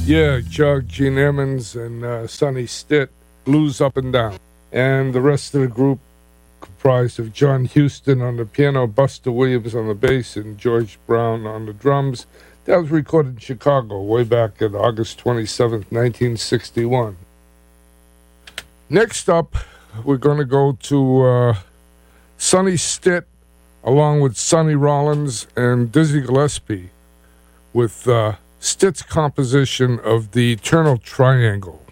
Yeah, Chuck, Gene Emmons, and Sonny Stitt, Blues Up and Down. And the rest of the group comprised of John Huston on the piano, Buster Williams on the bass, and George Brown on the drums. That was recorded in Chicago way back on August 27th, 1961. Next up, we're going to go to Sonny Stitt, along with Sonny Rollins and Dizzy Gillespie, with Stitt's composition of the Eternal Triangle.